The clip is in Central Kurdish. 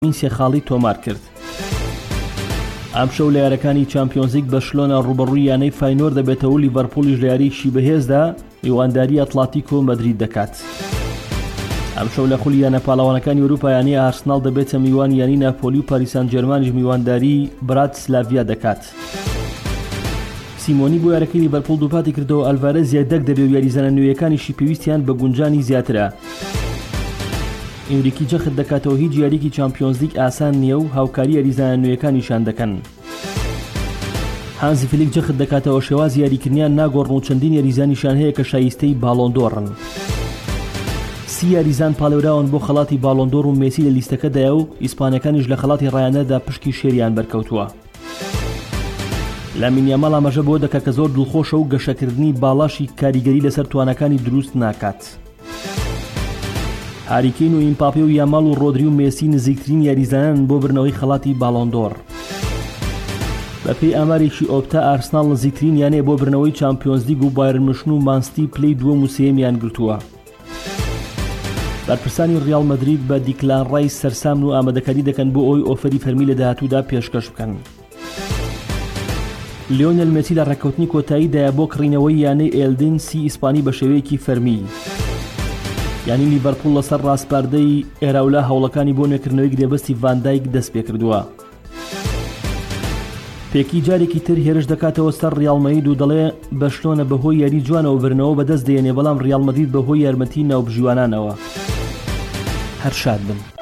این سێخاڵی تۆمار کرد. ئەم شەو لە یاریەکانی چامپیۆنز لیگ بەرشلۆنا ڕوبەڕووی یانەی فاینۆر دەبێتەوە و لیڤەرپوڵیش لە یاریەکی بەهێزدا میوانداری ئەتڵاتیکۆ مەدرید دەکات. ئەم شەو لە خولی یانە پاڵەوانەکانی ئەوروپا یانەی ئارسناڵ دەبێتە میوان یانی ناپۆلی و پاریس سان جێرمانیش میوانداری براتسلاڤیا دەکات. سیمۆنی بۆ یاریەکەی لیڤەرپوڵ دووپاتی کردەوە ئەلڤارێز یەکدەک دەبێت و یاریزانە نوێیەکانیشی پێویستیان بە گونجانی زیاترە. ئینریکی جەخت دەکاتەوە هیچ یاریەکی چامپیۆنز لیگ ئاسان نییە و هاوکاری یاریزانە نوێیەکانیشان دەکەن. هانزی فلیک جەخت دەکاتەوە شێوازی یاریکردنیان ناگۆڕن و چەندین یاریزانیشان هەیە کە شایستەی باڵۆندۆڕن. 30 یاریزان پاڵێوراون بۆ خەڵاتی باڵۆندۆڕ و مێسی لە لیستەکەدایە و ئیسپانیەکانیش لە خەڵاتی ڕایانەدا پشکی شێریان بەرکەوتووە. لامین یاماڵ ئاماژە بۆ دەکات کە زۆر دڵخۆشە و گەشەکردنی باڵاشی کاریگەری لەسەر توانەکانی دروست ناکات. هاری کین و ئیمپاپێ و یاماڵ و ڕۆدری و مێسی نزیکترین یاریزانان بۆ برنەوەی خەڵاتی باڵۆندۆڕ. بەپێی ئامارێکی ئۆپتا ئارسناڵ نزیکترین یانەیە بۆ برنەوەی چامپیۆنز لیگ و بایرن موشن و مانستی پلەی دووەم و سێمیان گرتووە. بەرپرسانی ڕیال مەدرید بە دیکلان ڕایس سەرسامن و ئامادەکاری دەکەن بۆ ئەوەی ئۆفەری فەرمی لە داهاتوودا پێشکەش بکەن. لیۆنێل مێسی لە ڕێککەوتنی کۆتاییدایە بۆ کڕینەوەی یانەی ئێلدن سی ئیسپانی بە شێوەیەکی فەرمی. یانی لیڤەرپوڵ لەسەر ڕاستپاردەی ئێراولا هەوڵەکانی بۆ نوێکردنەوەی گرێبەستی ڤاندایک دەست پێ کردووە. پێکی جارێکی تر هێرش دەکاتەوە سەر ڕیال مەدرید و دەڵێ بەرشلۆنە بەهۆی یاری جوانەوە برنەوە بەدەست دێنێ بەڵام ڕیال مەدرید بەهۆی یارمەتی ناوبژیوانانەوە. هەر شاد بن.